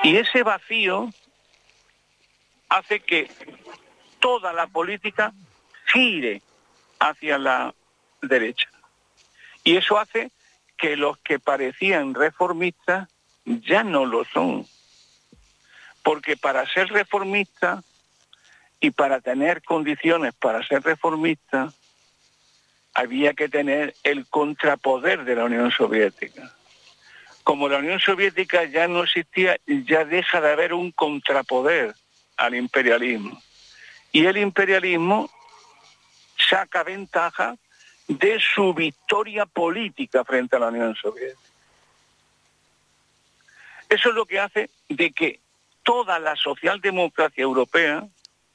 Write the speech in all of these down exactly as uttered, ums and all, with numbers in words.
Y ese vacío hace que toda la política gire hacia la derecha. Y eso hace que los que parecían reformistas ya no lo son. Porque para ser reformista y para tener condiciones para ser reformista, había que tener el contrapoder de la Unión Soviética. Como la Unión Soviética ya no existía, ya deja de haber un contrapoder al imperialismo. Y el imperialismo saca ventaja de su victoria política frente a la Unión Soviética. Eso es lo que hace de que toda la socialdemocracia europea,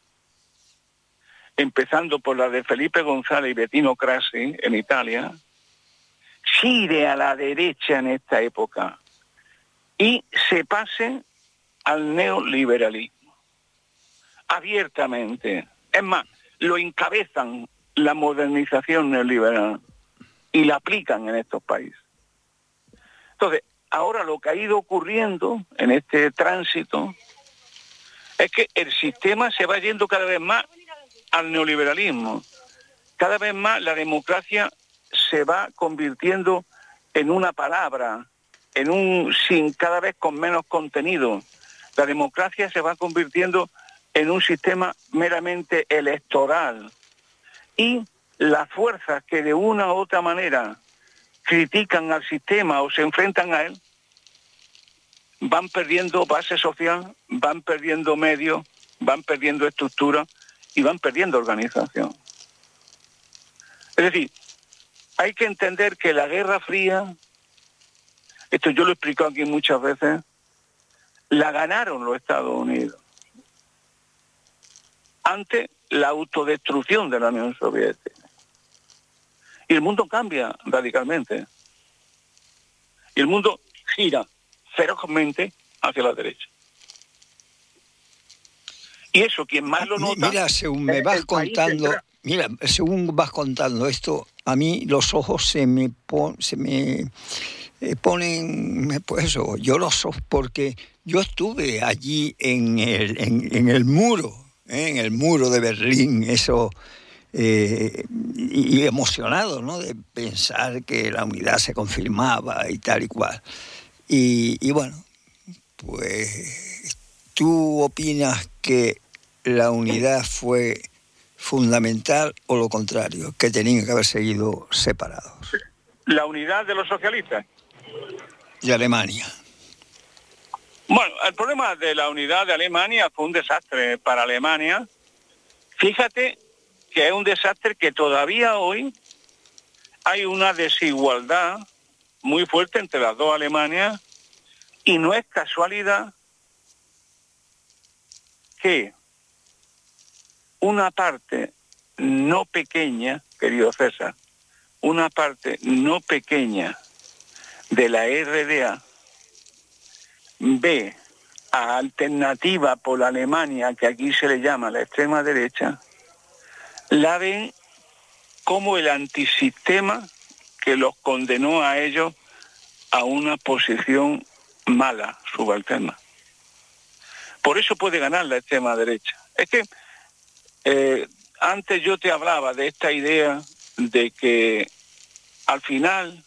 empezando por la de Felipe González y Bettino Craxi en Italia, gire a la derecha en esta época y se pase al neoliberalismo abiertamente. Es más, lo encabezan la modernización neoliberal y la aplican en estos países. Entonces, ahora lo que ha ido ocurriendo en este tránsito es que el sistema se va yendo cada vez más al neoliberalismo. Cada vez más la democracia se va convirtiendo en una palabra, en un sin cada vez con menos contenido. La democracia se va convirtiendo en un sistema meramente electoral. Y las fuerzas que de una u otra manera critican al sistema o se enfrentan a él, van perdiendo base social, van perdiendo medios, van perdiendo estructura y van perdiendo organización. Es decir, hay que entender que la Guerra Fría, esto yo lo he explicado aquí muchas veces, la ganaron los Estados Unidos ante la autodestrucción de la Unión Soviética. Y el mundo cambia radicalmente. Y el mundo gira ferozmente hacia la derecha. Y eso, quien más lo nota... Mira, según me vas contando, mira, según vas contando esto, a mí los ojos se me, pon, se me eh, ponen, pues eso, llorosos, porque yo estuve allí en el, en, en el muro, ¿eh? en el muro de Berlín, eso... Eh, y, y emocionado, ¿no?, de pensar que la unidad se confirmaba y tal y cual. Y, y bueno, pues ¿tú opinas que la unidad fue fundamental o lo contrario, que tenían que haber seguido separados? La unidad de los socialistas. De Alemania. Bueno, el problema de la unidad de Alemania fue un desastre para Alemania. Fíjate que es un desastre que todavía hoy hay una desigualdad muy fuerte entre las dos Alemanias y no es casualidad que una parte no pequeña, querido César, una parte no pequeña de la R D A ve a Alternativa por la Alemania, que aquí se le llama la extrema derecha, la ven como el antisistema que los condenó a ellos a una posición mala, subalterna. Por eso puede ganar la extrema derecha. Es que eh, antes yo te hablaba de esta idea de que al final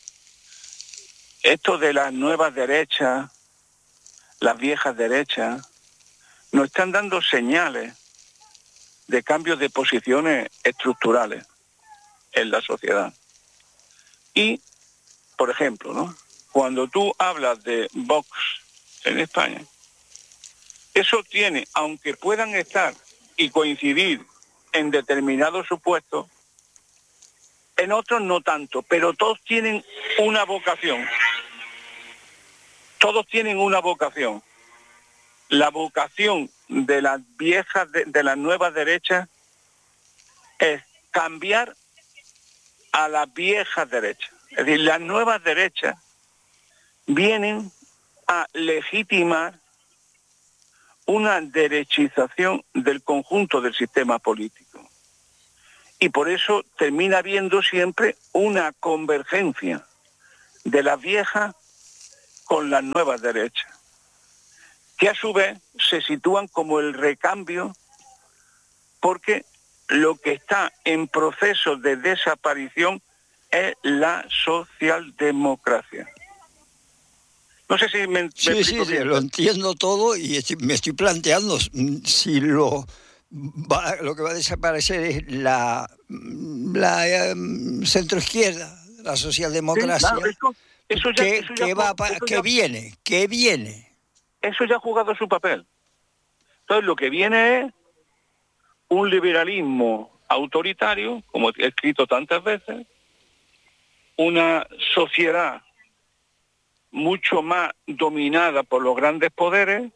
esto de las nuevas derechas, las viejas derechas, nos están dando señales de cambios de posiciones estructurales en la sociedad. Y, por ejemplo, ¿no?, cuando tú hablas de Vox en España, eso tiene, aunque puedan estar y coincidir en determinados supuestos, en otros no tanto, pero todos tienen una vocación. Todos tienen una vocación. La vocación de las viejas, de, de las nuevas derechas, es cambiar a las viejas derechas. Es decir, las nuevas derechas vienen a legitimar una derechización del conjunto del sistema político. Y por eso termina habiendo siempre una convergencia de las viejas con las nuevas derechas. que a su vez se sitúan como el recambio, porque lo que está en proceso de desaparición es la socialdemocracia. No sé si me, me sí, explico sí, bien. Sí, lo entiendo todo y estoy, me estoy planteando si lo, va, lo que va a desaparecer es la, la um, centroizquierda, la socialdemocracia. Sí, claro, eso, eso ya, ¿Qué, eso ya, qué, va, eso ¿qué ya, viene? ¿Qué viene? Eso ya ha jugado su papel. Entonces lo que viene es un liberalismo autoritario, como he escrito tantas veces, una sociedad mucho más dominada por los grandes poderes,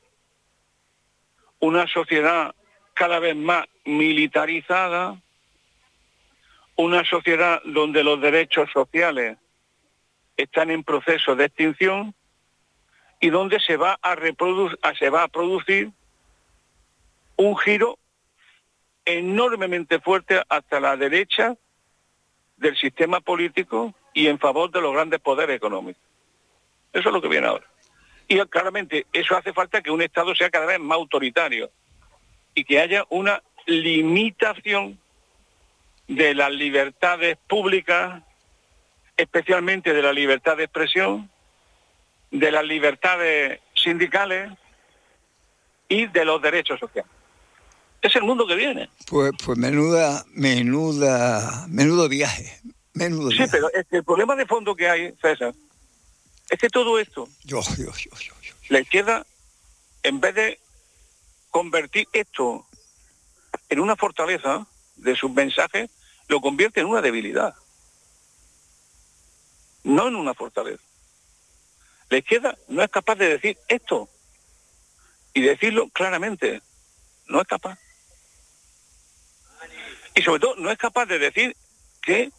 una sociedad cada vez más militarizada, una sociedad donde los derechos sociales están en proceso de extinción y donde se va a reproducir, se va a producir un giro enormemente fuerte hacia la derecha del sistema político y en favor de los grandes poderes económicos. Eso es lo que viene ahora. Y claramente eso hace falta que un Estado sea cada vez más autoritario y que haya una limitación de las libertades públicas, especialmente de la libertad de expresión, de las libertades sindicales y de los derechos sociales. Es el mundo que viene. Pues, pues menuda, menuda, menudo viaje. Menudo sí, viaje. pero es que el problema de fondo que hay, César, es que todo esto, yo, yo, yo, yo, yo. la izquierda, en vez de convertir esto en una fortaleza de sus mensajes, lo convierte en una debilidad, no en una fortaleza. La izquierda no es capaz de decir esto y decirlo claramente, no es capaz. Y sobre todo no es capaz de decir que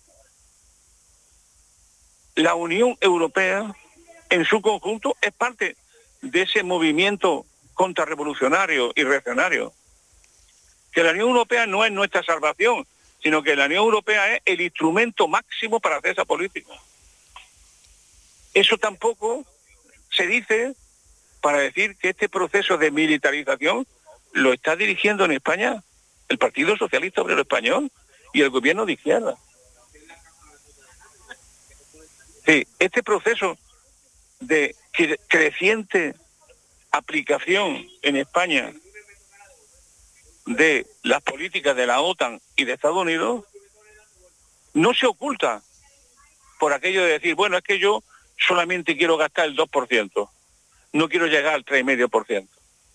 la Unión Europea en su conjunto es parte de ese movimiento contrarrevolucionario y reaccionario. Que la Unión Europea no es nuestra salvación, sino que la Unión Europea es el instrumento máximo para hacer esa política. Eso tampoco se dice para decir que este proceso de militarización lo está dirigiendo en España el Partido Socialista Obrero Español y el gobierno de izquierda. Sí, este proceso de cre- creciente aplicación en España de las políticas de la OTAN y de Estados Unidos no se oculta por aquello de decir, bueno, es que yo solamente quiero gastar el dos por ciento, no quiero llegar al tres coma cinco por ciento.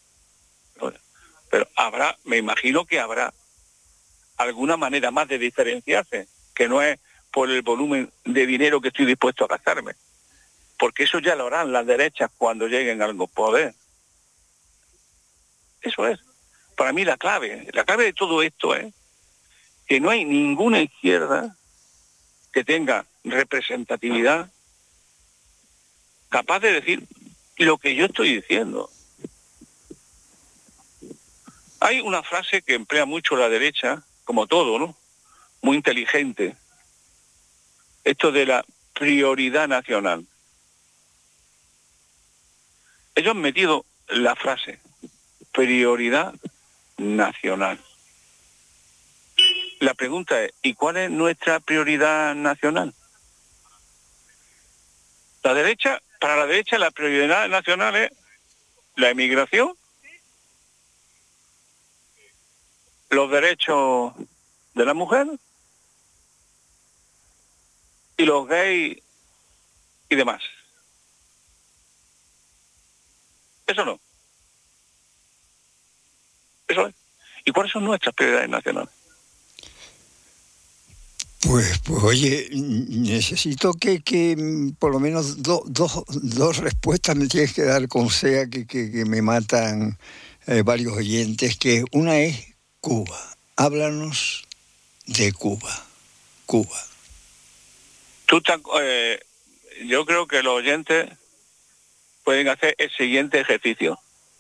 Pero habrá, me imagino que habrá alguna manera más de diferenciarse, que no es por el volumen de dinero que estoy dispuesto a gastarme, porque eso ya lo harán las derechas cuando lleguen al poder. Eso es, para mí la clave, la clave de todo esto es que no hay ninguna izquierda que tenga representatividad capaz de decir lo que yo estoy diciendo. Hay una frase que emplea mucho la derecha, como todo, ¿no? Muy inteligente. Esto de la prioridad nacional. Ellos han metido la frase prioridad nacional. La pregunta es, ¿y cuál es nuestra prioridad nacional? La derecha, para la derecha la prioridad nacional es la emigración, los derechos de la mujer y los gays y demás. Eso no. Eso es. ¿Y cuáles son nuestras prioridades nacionales? Pues, pues oye, necesito que, que por lo menos do, do, dos respuestas me tienes que dar, con sea que, que, que me matan eh, varios oyentes, que una es Cuba. Háblanos de Cuba. Cuba. Tú te, eh, yo creo que los oyentes pueden hacer el siguiente ejercicio,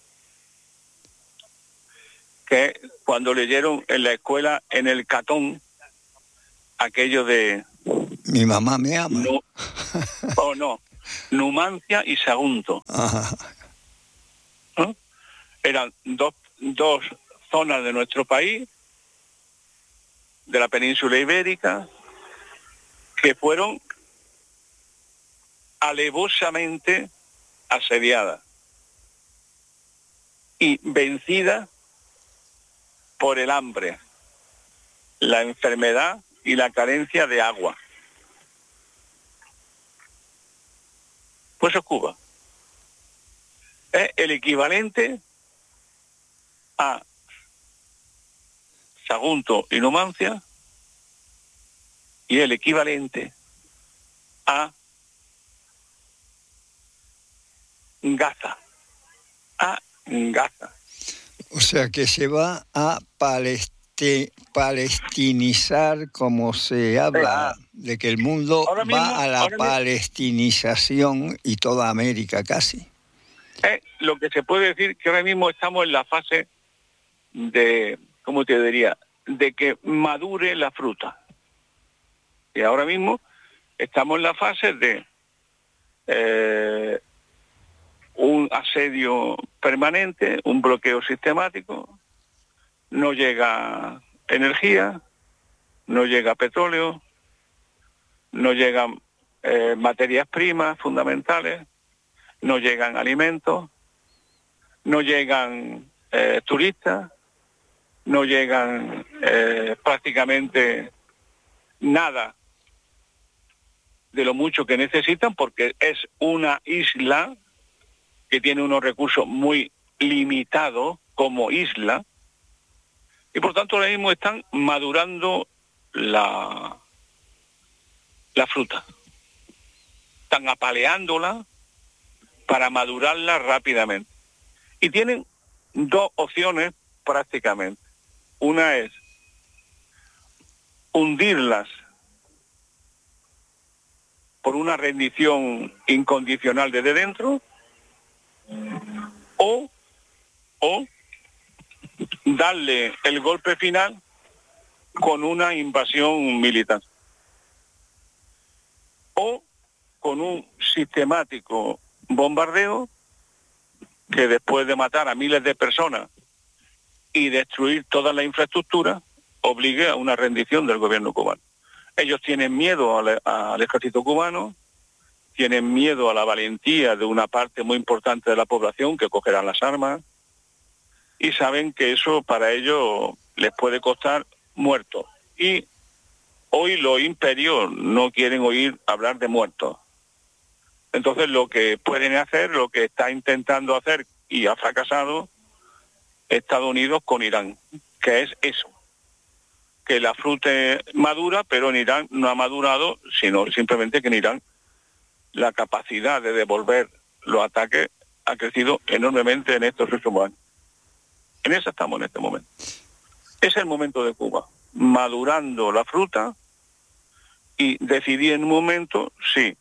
que cuando leyeron en la escuela, en el Catón, aquello de... Mi mamá me ama. No, o no, Numancia y Sagunto. Ajá. ¿no? Eran dos, dos zonas de nuestro país, de la península ibérica, que fueron alevosamente asediadas y vencidas por el hambre, la enfermedad y la carencia de agua. Pues eso es Cuba. Es el equivalente a Sagunto y Numancia y el equivalente a Gaza. A Gaza. O sea que se va a palesti- palestinizar, como se habla, ah, de que el mundo va mismo, a la palestinización y toda América casi. Es lo que se puede decir que ahora mismo estamos en la fase de, ¿cómo te diría?, de que madure la fruta. Y ahora mismo estamos en la fase de eh, un asedio permanente, un bloqueo sistemático, no llega energía, no llega petróleo, no llegan eh, materias primas fundamentales, no llegan alimentos, no llegan eh, turistas, no llegan eh, prácticamente nada de lo mucho que necesitan, porque es una isla que tiene unos recursos muy limitados como isla, y por tanto ahora mismo están madurando la, la fruta. Están apaleándola para madurarla rápidamente. Y tienen dos opciones prácticamente. Una es hundirlas por una rendición incondicional desde dentro, o, o darle el golpe final con una invasión militar, o con un sistemático bombardeo que, después de matar a miles de personas y destruir toda la infraestructura, obligue a una rendición del gobierno cubano. Ellos tienen miedo al, al ejército cubano, tienen miedo a la valentía de una parte muy importante de la población que cogerá las armas, y saben que eso para ellos les puede costar muertos. Y hoy los imperios no quieren oír hablar de muertos. Entonces lo que pueden hacer, lo que está intentando hacer y ha fracasado Estados Unidos con Irán, que es eso, que la fruta madura, pero en Irán no ha madurado, sino simplemente que en Irán la capacidad de devolver los ataques ha crecido enormemente en estos últimos años. En eso estamos en este momento. Es el momento de Cuba, madurando la fruta, y decidí en un momento si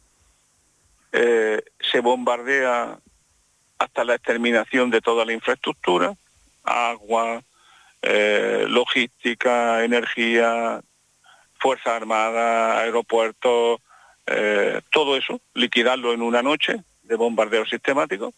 eh, se bombardea hasta la exterminación de toda la infraestructura, agua, eh, logística, energía, Fuerzas Armadas, aeropuertos, eh, todo eso, liquidarlo en una noche de bombardeo sistemático,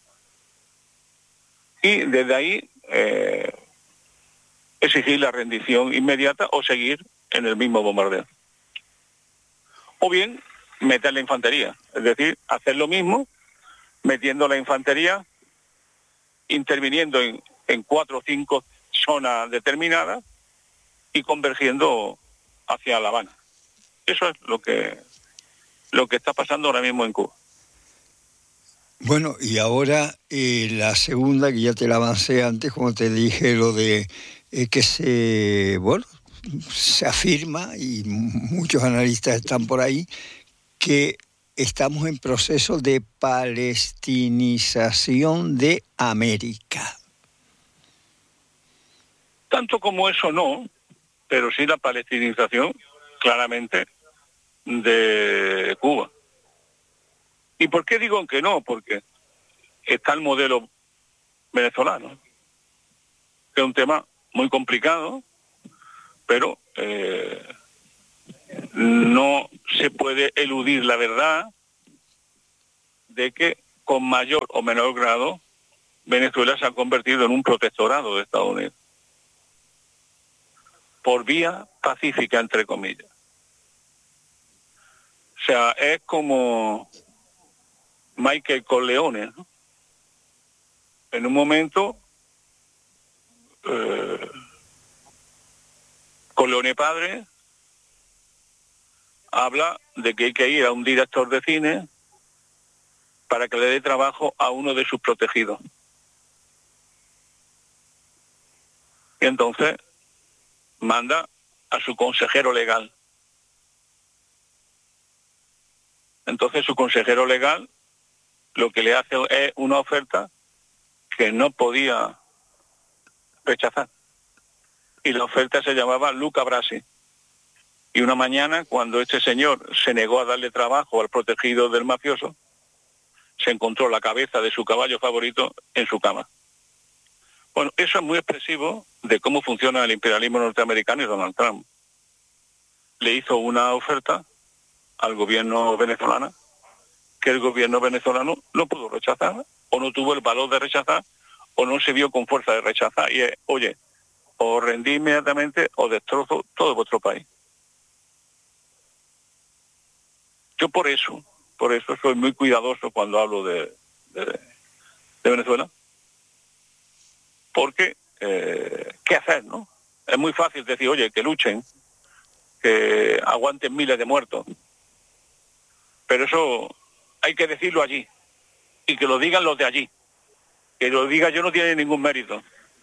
y desde ahí eh, exigir la rendición inmediata o seguir en el mismo bombardeo. O bien meter la infantería, es decir, hacer lo mismo metiendo la infantería, interviniendo en, en cuatro o cinco zonas determinadas y convergiendo hacia La Habana. Eso es lo que, lo que está pasando ahora mismo en Cuba. Bueno, y ahora eh, la segunda, que ya te la avancé antes, como te dije, lo de eh, que se, bueno, se afirma, y muchos analistas están por ahí, que estamos en proceso de palestinización de América. Tanto como eso no, pero sí la palestinización, claramente, de Cuba. ¿Y por qué digo que no? Porque está el modelo venezolano, que es un tema muy complicado, pero eh, no se puede eludir la verdad de que con mayor o menor grado Venezuela se ha convertido en un protectorado de Estados Unidos, por vía pacífica, entre comillas. O sea, es como Michael Corleone, ¿no? En un momento, eh, Corleone padre habla de que hay que ir a un director de cine para que le dé trabajo a uno de sus protegidos. Y entonces manda a su consejero legal. Entonces su consejero legal lo que le hace es una oferta que no podía rechazar. Y la oferta se llamaba Luca Brasi. Y una mañana, cuando este señor se negó a darle trabajo al protegido del mafioso, se encontró la cabeza de su caballo favorito en su cama. Bueno, eso es muy expresivo de cómo funciona el imperialismo norteamericano y Donald Trump. Le hizo una oferta al gobierno venezolano que el gobierno venezolano no pudo rechazar, o no tuvo el valor de rechazar, o no se vio con fuerza de rechazar. Y es, oye, o rendí inmediatamente o destrozo todo vuestro país. Yo por eso, por eso soy muy cuidadoso cuando hablo de, de, de Venezuela, porque eh, ¿qué hacer, no? Es muy fácil decir, oye, que luchen, que aguanten miles de muertos, pero eso hay que decirlo allí, y que lo digan los de allí. Que lo diga yo no tiene ningún mérito.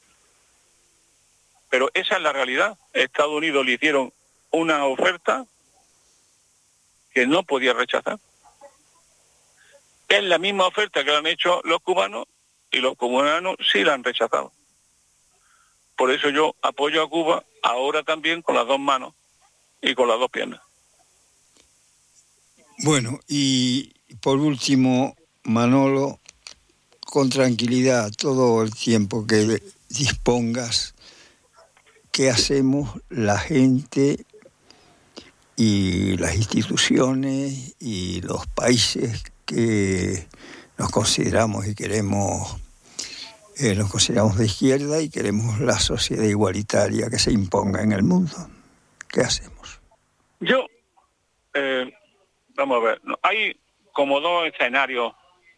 Pero esa es la realidad. Estados Unidos le hicieron una oferta que no podía rechazar. Es la misma oferta que le han hecho los cubanos y los cubanos sí la han rechazado. Por eso yo apoyo a Cuba ahora también con las dos manos y con las dos piernas. Bueno, y por último, Manolo, con tranquilidad, todo el tiempo que dispongas, ¿qué hacemos la gente y las instituciones y los países que nos consideramos y queremos, eh, nos consideramos de izquierda y queremos la sociedad igualitaria que se imponga en el mundo? ¿Qué hacemos? Yo, eh, vamos a ver, hay como dos escenarios,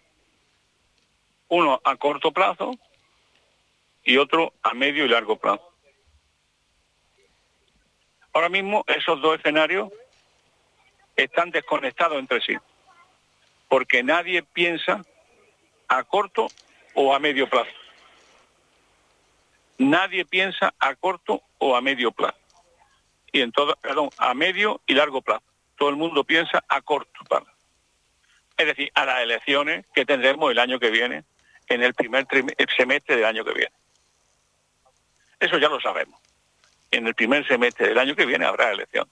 uno a corto plazo y otro a medio y largo plazo. Ahora mismo esos dos escenarios están desconectados entre sí, porque nadie piensa a corto o a medio plazo. Nadie piensa a corto o a medio plazo. Y en todo, perdón, a medio y largo plazo. Todo el mundo piensa a corto plazo. Es decir, a las elecciones que tendremos el año que viene, en el primer semestre del año que viene. Eso ya lo sabemos. En el primer semestre del año que viene habrá elección.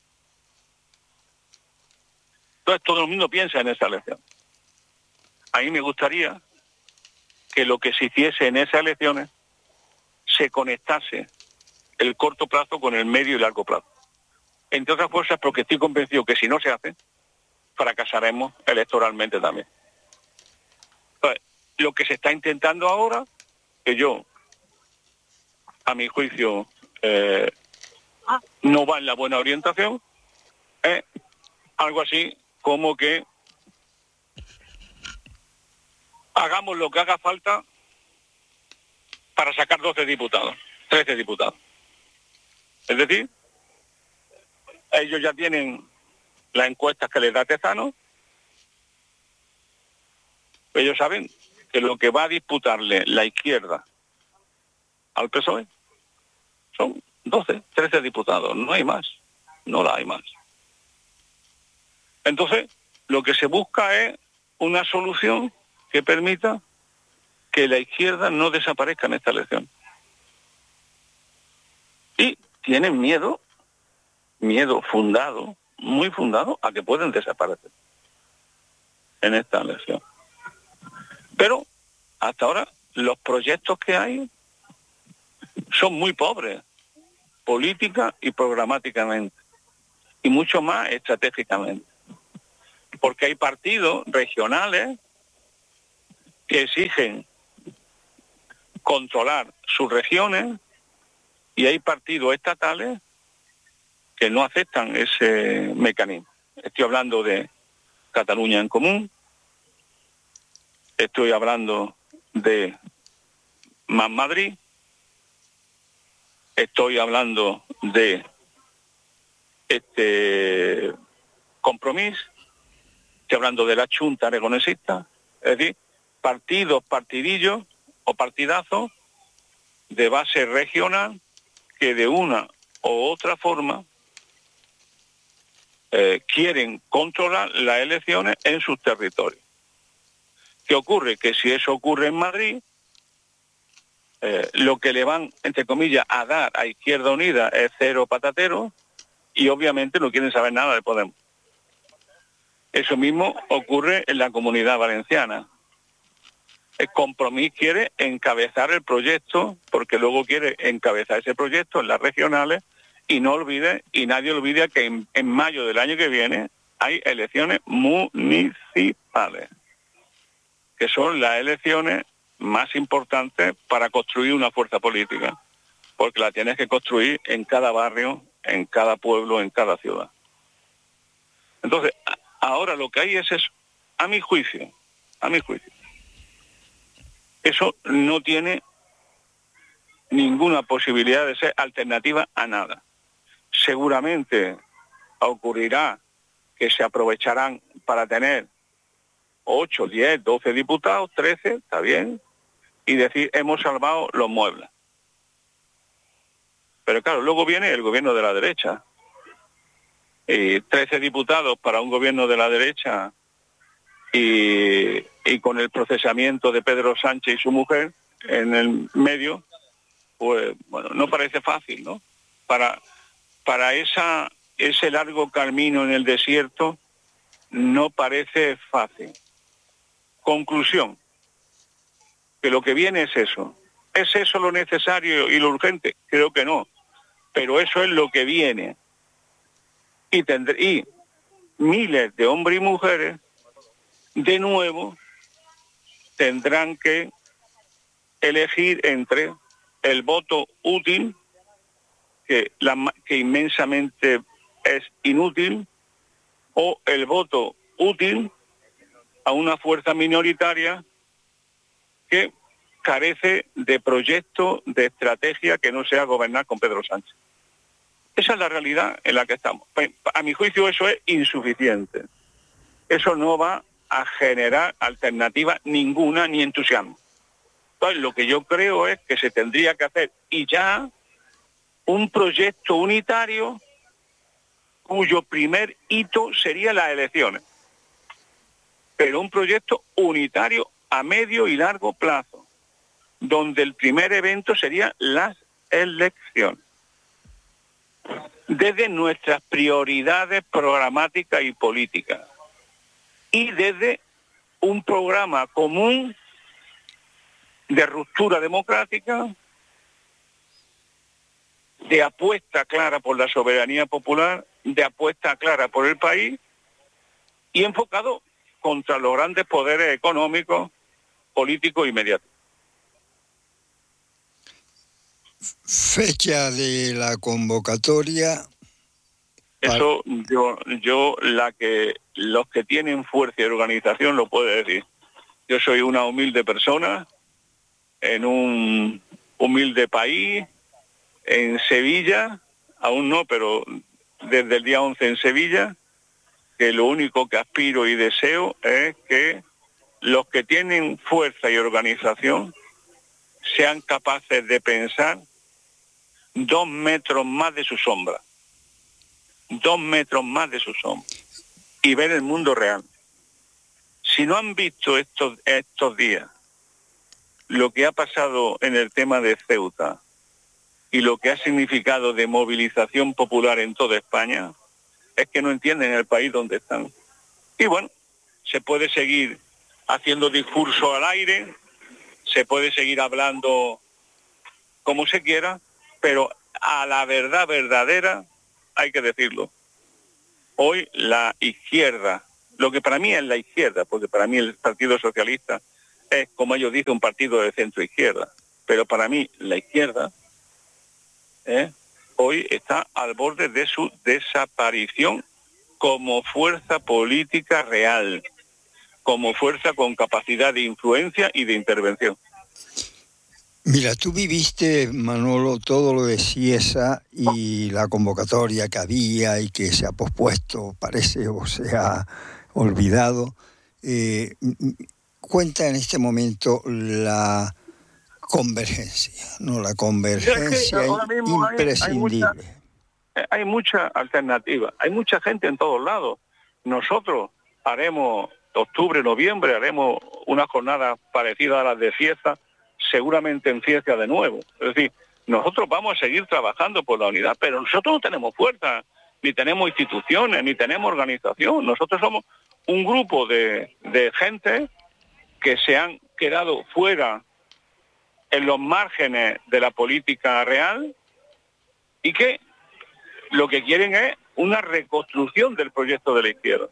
Entonces todo el mundo piensa en esa elección. A mí me gustaría que lo que se hiciese en esas elecciones se conectase el corto plazo con el medio y largo plazo. Entre otras cosas porque estoy convencido que si no se hace, fracasaremos electoralmente también. Entonces, lo que se está intentando ahora, que yo, a mi juicio, eh, no va en la buena orientación, es algo así como que hagamos lo que haga falta para sacar doce diputados, trece diputados. Es decir, ellos ya tienen las encuestas que les da Tezano. Ellos saben que lo que va a disputarle la izquierda al P S O E son doce, trece diputados, no hay más, no la hay más. Entonces, lo que se busca es una solución que permita que la izquierda no desaparezca en esta elección. Y tienen miedo, miedo fundado, muy fundado, a que pueden desaparecer en esta elección. Pero, hasta ahora, los proyectos que hay son muy pobres, política y programáticamente, y mucho más estratégicamente. Porque hay partidos regionales que exigen controlar sus regiones, y hay partidos estatales que no aceptan ese mecanismo. Estoy hablando de Cataluña en Común, estoy hablando de Más Madrid, estoy hablando de este Compromís, estoy hablando de la Junta Aragonesista, es decir, partidos, partidillos o partidazos de base regional que de una u otra forma eh, quieren controlar las elecciones en sus territorios. ¿Qué ocurre? Que si eso ocurre en Madrid, eh, lo que le van, entre comillas, a dar a Izquierda Unida es cero patatero, y obviamente no quieren saber nada de Podemos. Eso mismo ocurre en la Comunidad Valenciana. El Compromís quiere encabezar el proyecto, porque luego quiere encabezar ese proyecto en las regionales, y no olvide, y nadie olvida que en, en mayo del año que viene hay elecciones municipales, que son las elecciones más importantes para construir una fuerza política, porque la tienes que construir en cada barrio, en cada pueblo, en cada ciudad. Entonces, ahora lo que hay es eso, a mi juicio, a mi juicio. Eso no tiene ninguna posibilidad de ser alternativa a nada. Seguramente ocurrirá que se aprovecharán para tener ocho, diez, doce diputados, trece, está bien, y decir, hemos salvado los muebles. Pero claro, luego viene el gobierno de la derecha. Y trece diputados para un gobierno de la derecha y, y con el procesamiento de Pedro Sánchez y su mujer en el medio, pues bueno, no parece fácil, ¿no? Para, para esa, ese largo camino en el desierto no parece fácil. Conclusión, que lo que viene es eso. ¿Es eso lo necesario y lo urgente? Creo que no, pero eso es lo que viene. Y, tendré, y miles de hombres y mujeres, de nuevo, tendrán que elegir entre el voto útil, que, la, que inmensamente es inútil, o el voto útil a una fuerza minoritaria que carece de proyecto, de estrategia, que no sea gobernar con Pedro Sánchez. Esa es la realidad en la que estamos. A mi juicio eso es insuficiente. Eso no va a generar alternativa ninguna ni entusiasmo. Entonces, lo que yo creo es que se tendría que hacer, y ya, un proyecto unitario cuyo primer hito sería las elecciones. Pero un proyecto unitario a medio y largo plazo, donde el primer evento sería las elecciones. Desde nuestras prioridades programáticas y políticas. Y desde un programa común de ruptura democrática, de apuesta clara por la soberanía popular, de apuesta clara por el país, y enfocado contra los grandes poderes económicos, políticos y mediáticos. Fecha de la convocatoria. Eso yo, yo la que los que tienen fuerza y organización lo puede decir. Yo soy una humilde persona en un humilde país, en Sevilla, aún no, pero desde el día once en Sevilla, que lo único que aspiro y deseo es que los que tienen fuerza y organización sean capaces de pensar dos metros más de su sombra, dos metros más de su sombra, y ver el mundo real. Si no han visto estos, estos días lo que ha pasado en el tema de Ceuta y lo que ha significado de movilización popular en toda España, es que no entienden el país donde están. Y bueno, se puede seguir haciendo discurso al aire, se puede seguir hablando como se quiera, pero a la verdad verdadera hay que decirlo. Hoy la izquierda, lo que para mí es la izquierda, porque para mí el Partido Socialista es, como ellos dicen, un partido de centro izquierda, Pero para mí la izquierda ¿eh? hoy está al borde de su desaparición como fuerza política real, como fuerza con capacidad de influencia y de intervención. Mira, tú viviste, Manolo, todo lo de Ciesa y la convocatoria que había y que se ha pospuesto, parece, o se ha olvidado. Eh, cuenta en este momento la convergencia, ¿no? La convergencia imprescindible. Hay, hay, mucha, hay mucha alternativa, hay mucha gente en todos lados. Nosotros haremos, octubre, noviembre, haremos una jornada parecida a las de Cieza, seguramente en Cieza de nuevo. Es decir, nosotros vamos a seguir trabajando por la unidad, pero nosotros no tenemos fuerza, ni tenemos instituciones, ni tenemos organización. Nosotros somos un grupo de, de gente que se han quedado fuera en los márgenes de la política real y que lo que quieren es una reconstrucción del proyecto de la izquierda.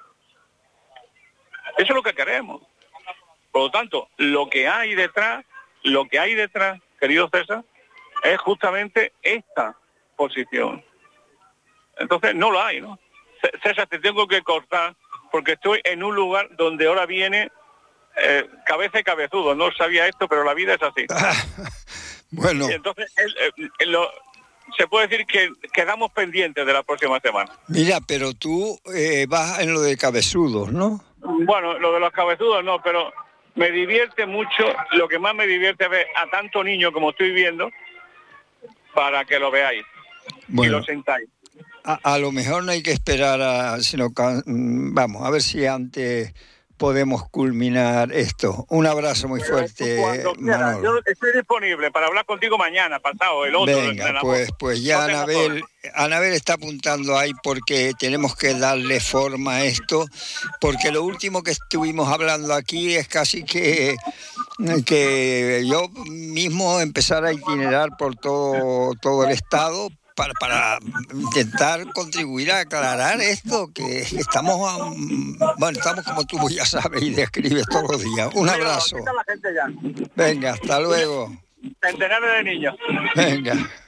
Eso es lo que queremos. Por lo tanto, lo que hay detrás, lo que hay detrás, querido César, es justamente esta posición. Entonces, no lo hay, ¿no? César, te tengo que cortar porque estoy en un lugar donde ahora viene eh, cabeza y cabezudo. No sabía esto, pero la vida es así. Bueno. Y entonces, el, el, el, lo, se puede decir que quedamos pendientes de la próxima semana. Mira, pero tú eh, vas en lo de cabezudos, ¿no? Bueno, lo de los cabezudos no, pero me divierte mucho, lo que más me divierte es ver a tanto niño como estoy viendo, para que lo veáis bueno, y lo sentáis. A, a lo mejor no hay que esperar a, sino vamos, a ver si antes podemos culminar esto. Un abrazo muy fuerte, Manolo. Yo estoy disponible para hablar contigo mañana, pasado, el otro. Venga, pues, pues ya no Anabel, Anabel está apuntando ahí porque tenemos que darle forma a esto, porque lo último que estuvimos hablando aquí es casi que, que yo mismo empezar a itinerar por todo, todo el estado, Para, para intentar contribuir a aclarar esto, que estamos, um, bueno, estamos como tú ya sabes y describes todos los días. Un abrazo. Venga, hasta luego. Centenares de niños. Venga.